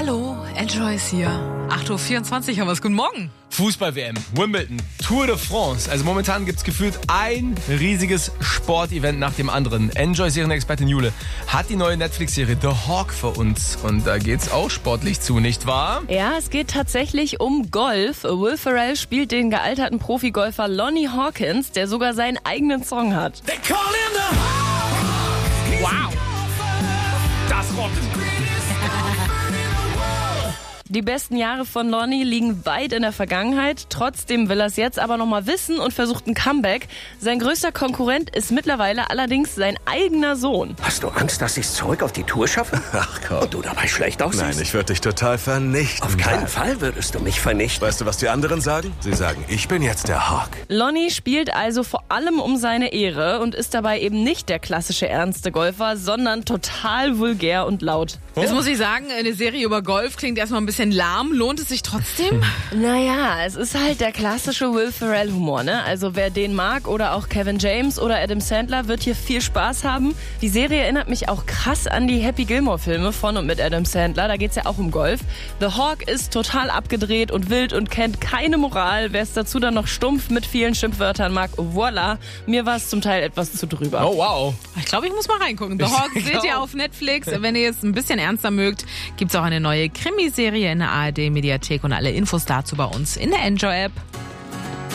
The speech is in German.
Hallo, Enjoy ist hier. 8.24 Uhr haben wir es. Guten Morgen. Fußball-WM, Wimbledon, Tour de France. Also momentan gibt es gefühlt ein riesiges Sportevent nach dem anderen. Enjoy-Serienexpertin Jule hat die neue Netflix-Serie The Hawk für uns. Und da geht's auch sportlich zu, nicht wahr? Ja, es geht tatsächlich um Golf. Will Ferrell spielt den gealterten Profigolfer Lonnie Hawkins, der sogar seinen eigenen Song hat. Wow! Das rockt! Die besten Jahre von Lonnie liegen weit in der Vergangenheit. Trotzdem will er es jetzt aber nochmal wissen und versucht ein Comeback. Sein größter Konkurrent ist mittlerweile allerdings sein eigener Sohn. Hast du Angst, dass ich es zurück auf die Tour schaffe? Ach komm. Und du dabei schlecht aussiehst? Nein, ich würde dich total vernichten. Auf keinen Fall würdest du mich vernichten. Weißt du, was die anderen sagen? Sie sagen, ich bin jetzt der Hawk. Lonnie spielt also vor allem um seine Ehre und ist dabei eben nicht der klassische ernste Golfer, sondern total vulgär und laut. Jetzt muss ich sagen, eine Serie über Golf klingt erstmal ein bisschen lahm. Lohnt es sich trotzdem? Naja, es ist halt der klassische Will Ferrell-Humor, ne? Also wer den mag oder auch Kevin James oder Adam Sandler wird hier viel Spaß haben. Die Serie erinnert mich auch krass an die Happy Gilmore-Filme von und mit Adam Sandler. Da geht's ja auch um Golf. The Hawk ist total abgedreht und wild und kennt keine Moral. Wer es dazu dann noch stumpf mit vielen Schimpfwörtern mag, voilà. Mir war es zum Teil etwas zu drüber. Oh wow! Ich glaube, ich muss mal reingucken. The Hawk seht ihr auf Netflix. Wenn ihr jetzt ein bisschen ernster mögt, gibt's auch eine neue Krimiserie in der ARD-Mediathek und alle Infos dazu bei uns in der Enjoy-App.